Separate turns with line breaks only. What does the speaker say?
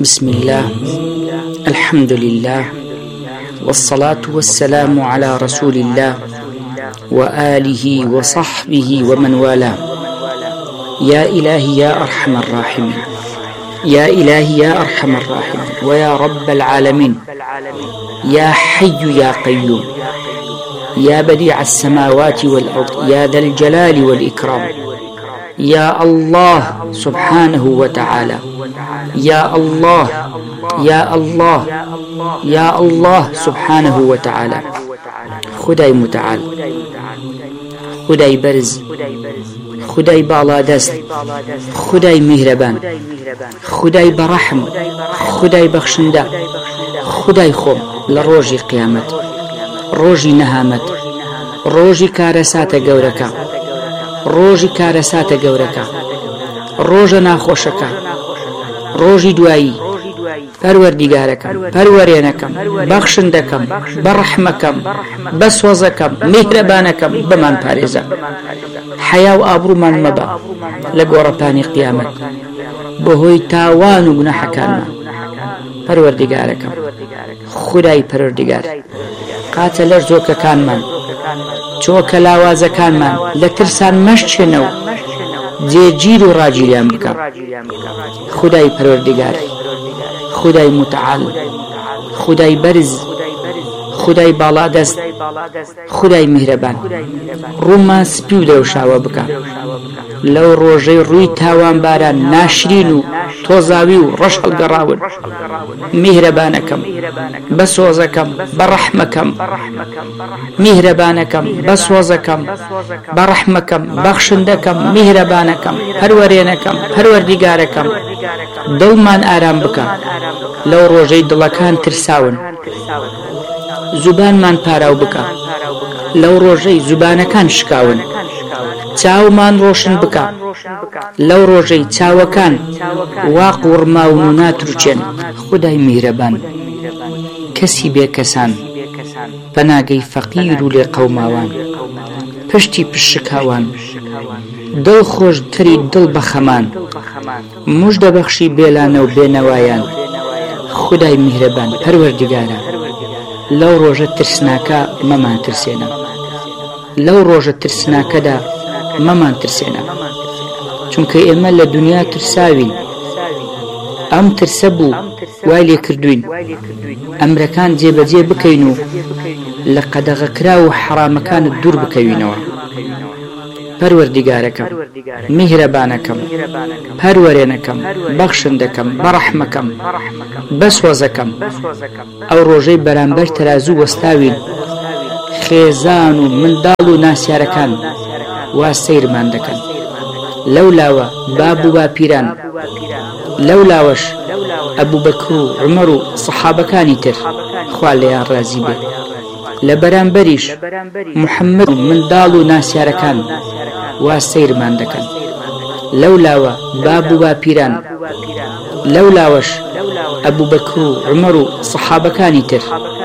بسم الله، الحمد لله، والصلاة والسلام على رسول الله وآله وصحبه ومن والاه. يا إلهي يا أرحم الراحمين، يا إلهي يا أرحم الراحمين، ويا رب العالمين، يا حي يا قيوم، يا بديع السماوات والأرض، يا ذا الجلال والإكرام، يا الله سبحانه وتعالى، يا الله يا الله يا الله سبحانه وتعالى. خدای متعال، خدای برز، خدای بالا دست، خدای مهربان، خدای برحم، خدای بخشنده، خدای خوب لروجی قیامت، روجی نهامت، روجی کارسات گورکا، روجی کارسات گورکا، روج ناخوشکا، روجی دوایی، پروردگارکم، پروردینکم، بخشندکم، برحمکم، بسوزکم، مهربانکم، بمان پارێزە، حیا و ئابرومان مەبە لە گۆڕەپانی قیامەت بەهۆی تاوان و گوناحەکانمان. پەروەردگارەکەم، خودای پەروەردگار، قاتە لەر زۆکەکانمان، چۆکە لاوازەکانمان لە ترسان مەشچێنە و جێگیر و ڕاگیریان بکە. خودای پەروەردگار، خدای متعال، خدای برز، خدای بالا دست، خدای مهربان، ڕوومان سپی و دەوشاوە بکە لەو ڕۆژەی ڕووی تاوان باران ناشرین و تۆزاوی و ڕەش هەڵگەڕاون. میهرەبانەکەم، بەسۆزەکەم، بەڕەحمەکەم، میهرەبانەکەم، بەسۆزەکەم، بەڕەحمەکەم، بەخشندەکەم، میهرەبانەکەم، پەروەرێنەکەم، پەروەردگارەکەم، دڵمان ئارام بکە لەو ڕۆژەی دڵەکان ترساون. زوبانمان پاراو بکە لەو ڕۆژەی زوبانەکان شکاون. چاومان ڕۆشن بکە لەو ڕۆژەی چاوەکان وا قوڕماون و ناتروچێن. خودای میهرەبان، کەسی بێکەسان، پەناگەی فەقیر و لێ قەوماوان، پشتی پشکاوان، دڵ خۆش تری دڵ بەخەمان، موژدە بەخشی بێلانە و بێنەوایان. خودای میهرەبان، پەروەردگارە، لەو ڕۆژە ترسناکە مەمان ترسێنە، لەو ڕۆژە ترسناکەدا مەمان ترسێنە، چونکە ئێمە لە دنیا ترساوین. ئەم ترسە بوو وای لێ کردوین ئەمرەکان جێبەجێ بکەین و لە قەدەغەکرا و حرامەکانت دوور بکەوینەوە. پەروەردگارەکەم، میهرەبانەکەم، پەروەرێنەکەم، بەخشندەکەم، بەڕەحمەکەم، بەسۆزەکەم، ئەو ڕۆژەی بەرامبەر تەرازوو وەستاوین خێزان و منداڵ و ناسیارەکان وا سەیرمان دەکەن. لەولاوە باب و باپیران، لەولاوەش ئەبوبەکر و عومەر و سەحابەکانی تر خوا لێیان ڕازی بێ. لە بەرامبەریش محەممەد و منداڵ و ناسیارەکان وا سەیرمان دەکەن. لەولاوە باب و باپیران، لەولاوەش ئەبوبەکر و عومەر و سەحابەکانی تر